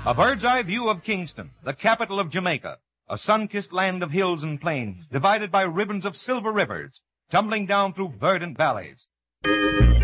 A bird's eye view of Kingston, the capital of Jamaica, a sun-kissed land of hills and plains, divided by ribbons of silver rivers, tumbling down through verdant valleys.